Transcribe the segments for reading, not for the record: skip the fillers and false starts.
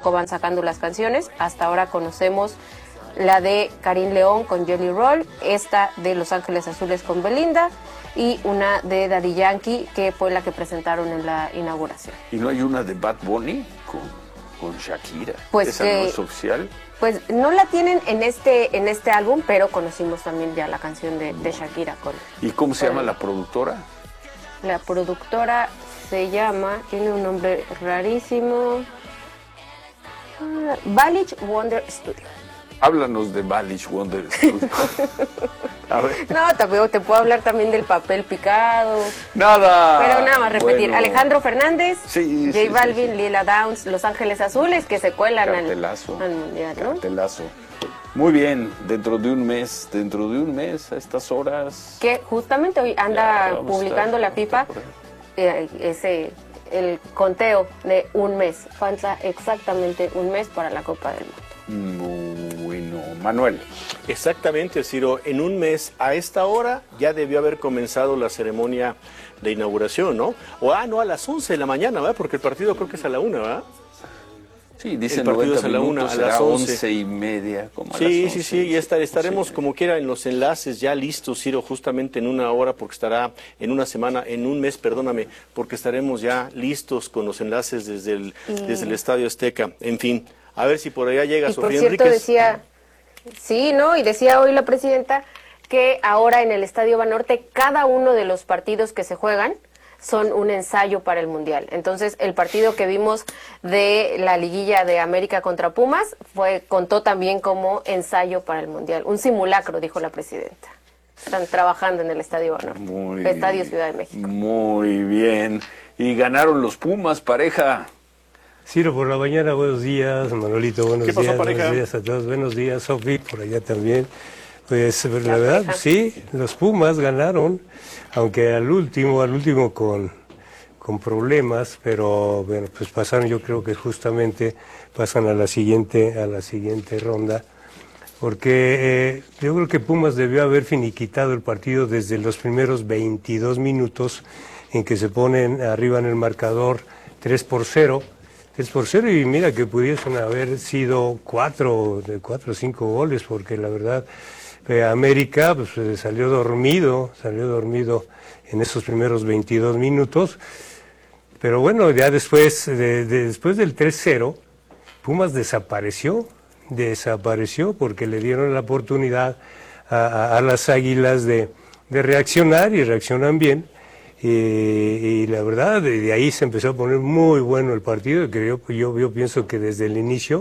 poco van sacando las canciones. Hasta ahora conocemos la de Karim León con Jelly Roll, esta de Los Ángeles Azules con Belinda y una de Daddy Yankee, que fue la que presentaron en la inauguración. ¿Y no hay una de Bad Bunny con Shakira? Pues ¿esa no es oficial? Pues no la tienen en este álbum, pero conocimos también ya la canción de Shakira con... ¿Y cómo se llama la productora? La productora se llama, tiene un nombre rarísimo, Balich Wonder Studio. Háblanos de Balich Wonder Studio. A ver. No, te puedo hablar también del Papel Picado. Nada. Pero nada más repetir. Bueno. Alejandro Fernández, sí, J Balvin, sí. Lila Downs, Los Ángeles Azules, que se cuelan al mundial, ¿no? Cartelazo. Muy bien, dentro de un mes, a estas horas. Que justamente hoy anda publicando la FIFA el conteo de un mes. Falta exactamente un mes para la Copa del Mundo. Bueno, Manuel. Exactamente, Ciro. En un mes, a esta hora, ya debió haber comenzado la ceremonia de inauguración, ¿no? No, a las 11 de la mañana, ¿verdad? Porque el partido creo que es a la 1, ¿verdad? Sí, dicen el partido 90 es a la 1, minutos, a las 11:30, como a las 11. Sí, y estaremos como quiera en los enlaces ya listos, Ciro, justamente en una hora, porque estará en un mes, porque estaremos ya listos con los enlaces desde el Estadio Azteca. En fin, a ver si por allá llega Sofía Enríquez. Por cierto, decía hoy la presidenta que ahora en el Estadio Banorte cada uno de los partidos que se juegan son un ensayo para el Mundial. Entonces, el partido que vimos de la liguilla de América contra Pumas contó también como ensayo para el Mundial. Un simulacro, dijo la presidenta. Están trabajando en el Estadio Banorte, Estadio Ciudad de México. Muy bien. Y ganaron los Pumas, pareja. Ciro por la mañana, buenos días. Manolito, buenos días. ¿Qué pasó, pareja? Buenos días a todos. Buenos días, Sofi, por allá también. Pues la verdad, pareja. Sí, los Pumas ganaron, aunque al último con problemas, pero bueno, pues pasaron, yo creo que justamente pasan a la siguiente ronda, porque yo creo que Pumas debió haber finiquitado el partido desde los primeros 22 minutos en que se ponen arriba en el marcador 3-0, y mira que pudiesen haber sido 4 o 5 goles, porque la verdad América pues, salió dormido en esos primeros 22 minutos, pero bueno, ya después del 3-0, Pumas desapareció porque le dieron la oportunidad a las Águilas de reaccionar, y reaccionan bien. Y la verdad, de ahí se empezó a poner muy bueno el partido, que yo pienso que desde el inicio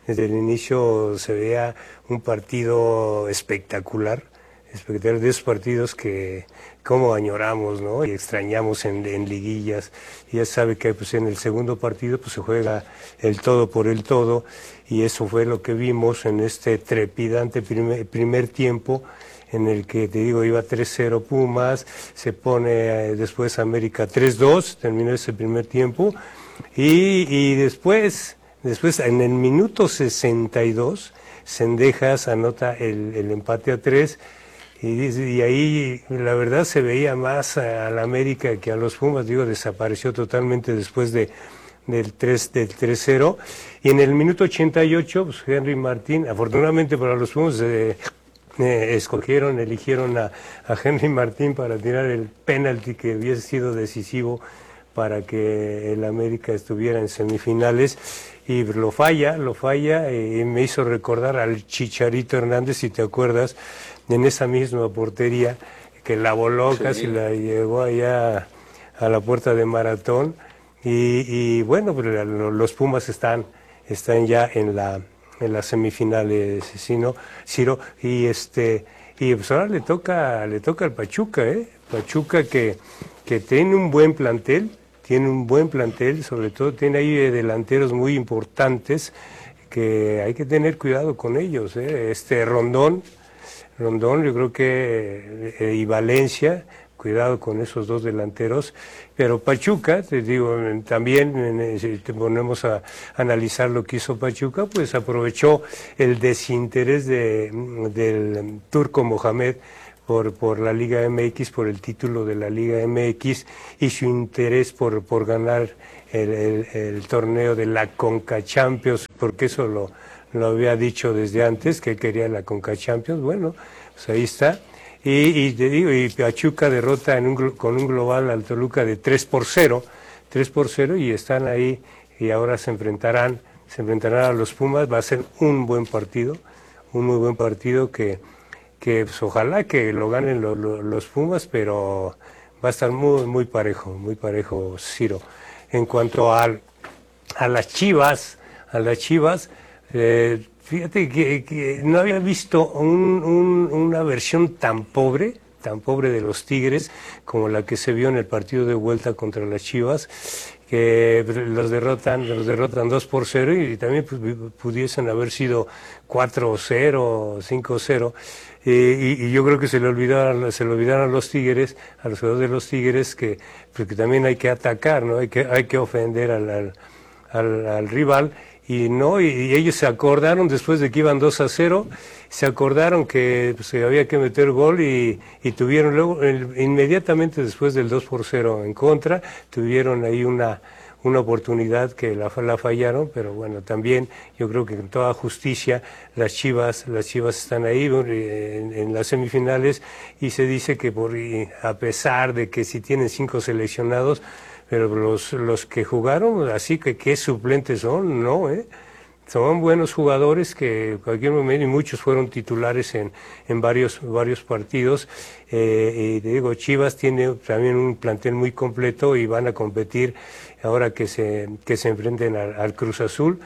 se veía un partido espectacular, de esos partidos que como añoramos, ¿no? Y extrañamos en liguillas. Y ya sabe que pues, en el segundo partido pues, se juega el todo por el todo, y eso fue lo que vimos en este trepidante primer tiempo, en el que, te digo, iba 3-0 Pumas, se pone después América 3-2, terminó ese primer tiempo, y después en el minuto 62, Cendejas anota el empate a 3, y ahí la verdad se veía más a la América que a los Pumas, desapareció totalmente después del 3-0, y en el minuto 88, pues Henry Martín, afortunadamente para los Pumas, eligieron a Henry Martín para tirar el penalti que hubiese sido decisivo para que el América estuviera en semifinales, y lo falla, y me hizo recordar al Chicharito Hernández, si te acuerdas, en esa misma portería, que la voló, sí, casi la llevó allá a la puerta de Maratón, y bueno, pues los Pumas están ya en las semifinales, Ciro, y pues ahora le toca al Pachuca, Pachuca que tiene un buen plantel, sobre todo tiene ahí delanteros muy importantes que hay que tener cuidado con ellos, Rondón, yo creo que y Valencia, cuidado con esos dos delanteros, pero Pachuca, te digo, también si te ponemos a analizar lo que hizo Pachuca, pues aprovechó el desinterés del turco Mohamed por la Liga MX, por el título de la Liga MX, y su interés por ganar el torneo de la Conca Champions, porque eso lo había dicho desde antes, que él quería la Conca Champions. Bueno, pues ahí está. Y te digo, y Pachuca derrota con un global al Toluca de 3-0, y están ahí, y ahora se enfrentarán a los Pumas. Va a ser un buen partido, un muy buen partido que pues, ojalá que lo ganen los Pumas, pero va a estar muy parejo, Ciro. En cuanto a las Chivas, fíjate que no había visto una versión tan pobre de los Tigres como la que se vio en el partido de vuelta contra las Chivas, que los derrotan 2-0, y también pudiesen haber sido 4-0, 5-0. Y yo creo que se le olvidaron a los Tigres, a los jugadores de los Tigres, que también hay que atacar, ¿no? Hay que ofender al rival. Y ellos se acordaron, después de que iban 2-0, se acordaron que había que meter gol, y tuvieron luego, inmediatamente después del 2-0 en contra, tuvieron ahí una oportunidad que la fallaron, pero bueno, también yo creo que con toda justicia las Chivas están ahí en las semifinales, y se dice que a pesar de que si tienen 5 seleccionados, pero los que jugaron, así que qué suplentes son, ¿no? Son buenos jugadores que en cualquier momento, y muchos fueron titulares en varios partidos. Y te digo, Chivas tiene también un plantel muy completo, y van a competir ahora que se enfrenten al Cruz Azul,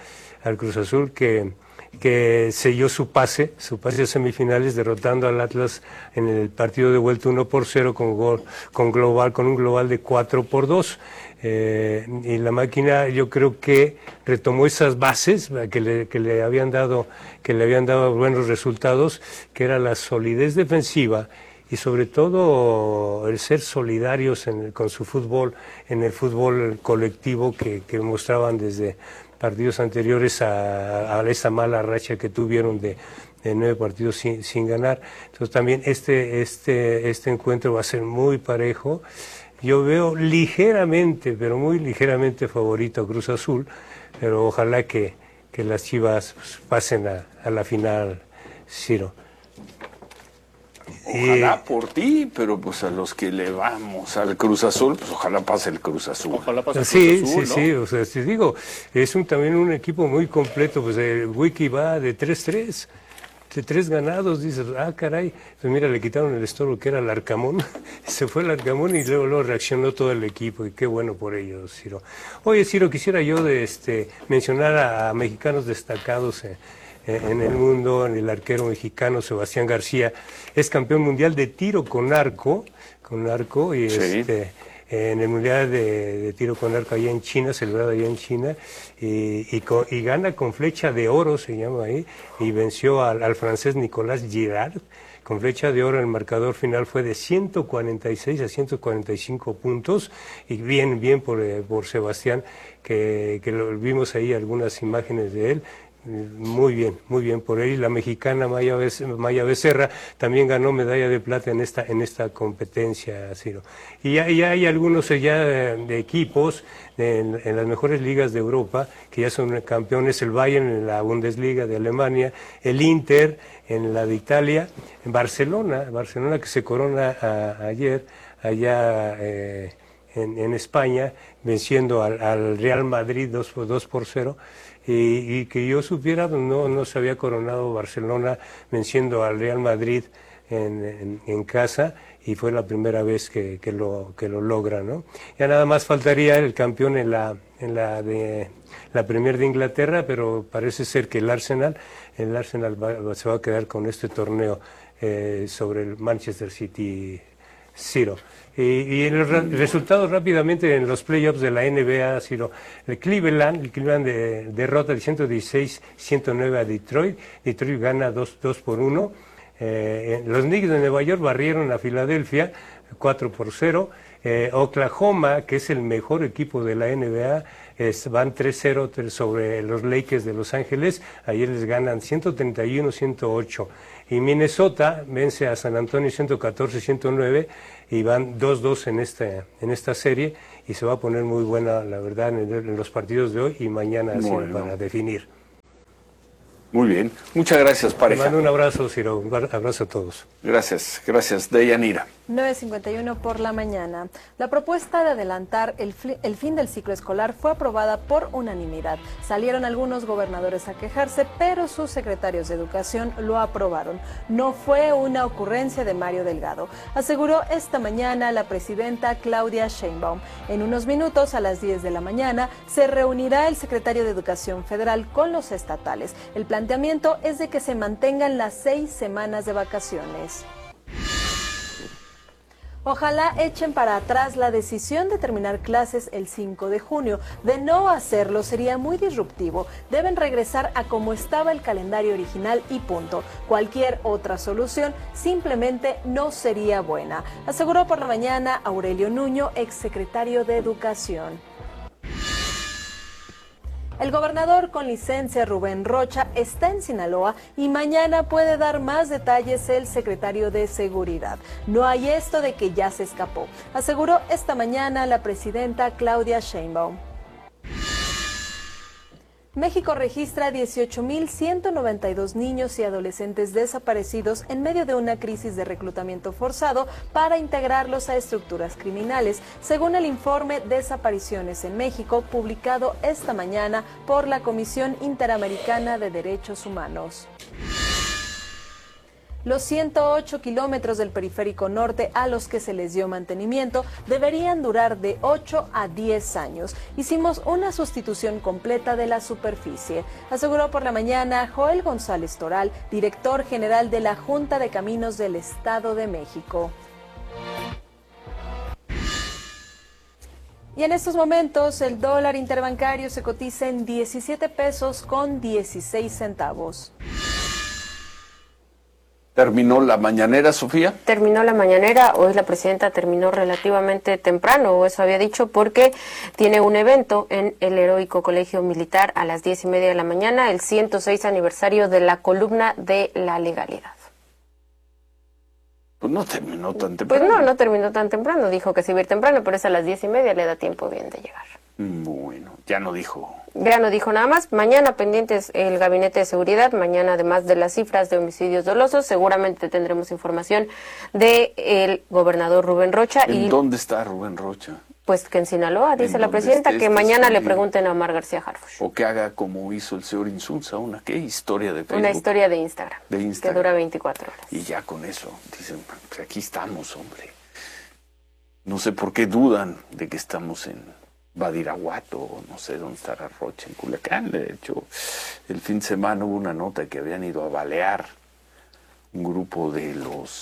que selló su pase a semifinales, derrotando al Atlas en el partido de vuelta 1-0 con un global de 4-2. Y la máquina, yo creo que retomó esas bases que le habían dado buenos resultados, que era la solidez defensiva y sobre todo el ser solidarios con su fútbol, en el fútbol colectivo que mostraban desde partidos anteriores a esa mala racha que tuvieron de 9 partidos sin ganar. Entonces también este encuentro va a ser muy parejo. Yo veo ligeramente, pero muy ligeramente favorito a Cruz Azul, pero ojalá que las Chivas pasen a la final, Ciro. Ojalá por ti, pero pues a los que le vamos al Cruz Azul, pues ojalá pase el Cruz Azul. Ojalá pase el Cruz Azul, ¿no? Sí, o sea, te digo, es también un equipo muy completo, pues el Wiki va de 3-3, de 3 ganados, dices, caray, pues mira, le quitaron el estorbo que era el Arcamón, se fue el Arcamón, y luego reaccionó todo el equipo, y qué bueno por ellos, Ciro. Oye, Ciro, quisiera yo mencionar a mexicanos destacados en el mundo. En el arquero mexicano Sebastián García es campeón mundial de tiro con arco, y sí. En el mundial de tiro con arco allá en China, celebrado allá en China, y gana con flecha de oro, se llama ahí, y venció al francés Nicolas Girard. Con flecha de oro, el marcador final fue de 146 a 145 puntos, y bien por Sebastián, que lo vimos ahí algunas imágenes de él. Muy bien por él. Y la mexicana Maya Becerra también ganó medalla de plata en esta competencia, Ciro. Y ya hay algunos de equipos en las mejores ligas de Europa que ya son campeones: el Bayern en la Bundesliga de Alemania, el Inter en la de Italia, en Barcelona que se corona ayer allá en España, venciendo al Real Madrid 2-0. Y que yo supiera, no se había coronado Barcelona venciendo al Real Madrid en casa, y fue la primera vez que lo logra, ¿no? Ya nada más faltaría el campeón en la Premier de Inglaterra, pero parece ser que el Arsenal se va a quedar con este torneo sobre el Manchester City, Ciro. Y en los resultados rápidamente en los playoffs de la NBA, Ciro, el Cleveland derrota de 116-109 a Detroit. Detroit gana 2-1. Los Knicks de Nueva York barrieron a Filadelfia 4-0. Oklahoma, que es el mejor equipo de la NBA, van 3-0 sobre los Lakers de Los Ángeles. Ayer les ganan 131-108. Y Minnesota vence a San Antonio 114-109, y van 2-2 en esta serie, y se va a poner muy buena, la verdad, en los partidos de hoy y mañana para definir. Muy bien. Muchas gracias, Te pareja. mando un abrazo, Ciro. Un abrazo a todos. Gracias, Deyanira. 9:51 por la mañana. La propuesta de adelantar el fin del ciclo escolar fue aprobada por unanimidad. Salieron algunos gobernadores a quejarse, pero sus secretarios de educación lo aprobaron. No fue una ocurrencia de Mario Delgado, aseguró esta mañana la presidenta Claudia Sheinbaum. En unos minutos, a las 10 de la mañana, se reunirá el secretario de Educación Federal con los estatales. El planteamiento es de que se mantengan las 6 semanas de vacaciones. Ojalá echen para atrás la decisión de terminar clases el 5 de junio. De no hacerlo sería muy disruptivo. Deben regresar a como estaba el calendario original y punto. Cualquier otra solución simplemente no sería buena, aseguró por la mañana Aurelio Nuño, exsecretario de Educación. El gobernador con licencia Rubén Rocha está en Sinaloa y mañana puede dar más detalles el secretario de Seguridad. No hay esto de que ya se escapó, aseguró esta mañana la presidenta Claudia Sheinbaum. México registra 18.192 niños y adolescentes desaparecidos en medio de una crisis de reclutamiento forzado para integrarlos a estructuras criminales, según el informe Desapariciones en México, publicado esta mañana por la Comisión Interamericana de Derechos Humanos. Los 108 kilómetros del periférico norte a los que se les dio mantenimiento deberían durar de 8 a 10 años. Hicimos una sustitución completa de la superficie, aseguró por la mañana Joel González Toral, director general de la Junta de Caminos del Estado de México. Y en estos momentos el dólar interbancario se cotiza en 17 pesos con 16 centavos. ¿Terminó la mañanera, Sofía? Terminó la mañanera, hoy la presidenta terminó relativamente temprano, o eso había dicho, porque tiene un evento en el Heroico Colegio Militar a las 10:30 de la mañana, el 106 aniversario de la columna de la legalidad. Pues no terminó tan temprano. Pues no terminó tan temprano, dijo que se iba a ir temprano, pero es a las 10:30, le da tiempo bien de llegar. Bueno, ya no dijo. Ya no dijo nada más. Mañana pendientes el Gabinete de Seguridad. Mañana, además de las cifras de homicidios dolosos, seguramente tendremos información del gobernador Rubén Rocha. ¿En dónde está Rubén Rocha? Pues que en Sinaloa, dice la presidenta, que mañana le pregunten a Omar García Harfuch. O que haga como hizo el señor Insulza, ¿qué historia de Facebook? Una historia de Instagram, que dura 24 horas. Y ya con eso, dicen, pues aquí estamos, hombre. No sé por qué dudan de que estamos en Badiraguato, o no sé dónde estará Rocha, en Culiacán. De hecho, el fin de semana hubo una nota que habían ido a balear un grupo de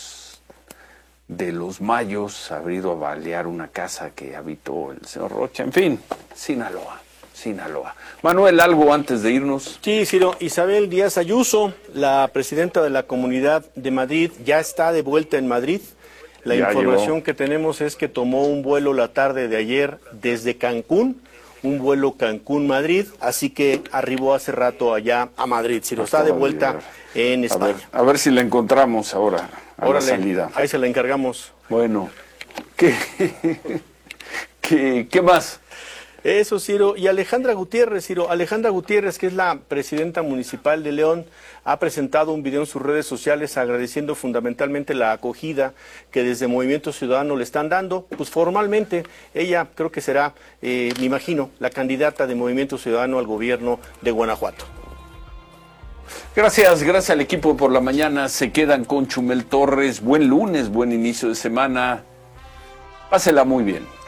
los mayos, había ido a balear una casa que habitó el señor Rocha. En fin, Sinaloa. Manuel, ¿algo antes de irnos? Sí, Ciro. Isabel Díaz Ayuso, la presidenta de la Comunidad de Madrid, ya está de vuelta en Madrid. La información que tenemos es que tomó un vuelo la tarde de ayer desde Cancún, un vuelo Cancún-Madrid, así que arribó hace rato allá a Madrid. Ciro, está de vuelta en España. A ver si la encontramos ahora a la salida. Ahí se la encargamos. Bueno, ¿qué más? Eso, Ciro. Y Alejandra Gutiérrez, que es la presidenta municipal de León, ha presentado un video en sus redes sociales agradeciendo fundamentalmente la acogida que desde Movimiento Ciudadano le están dando. Pues formalmente ella creo que será, me imagino, la candidata de Movimiento Ciudadano al gobierno de Guanajuato. Gracias al equipo por la mañana. Se quedan con Chumel Torres. Buen lunes, buen inicio de semana. Pásela muy bien.